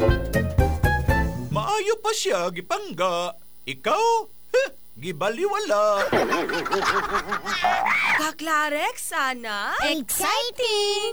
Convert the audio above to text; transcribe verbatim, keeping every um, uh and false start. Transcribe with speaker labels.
Speaker 1: Maayo pa siya, gipangga. Ikaw, huh, gibaliwala.
Speaker 2: Kaklarek, sana?
Speaker 3: Exciting!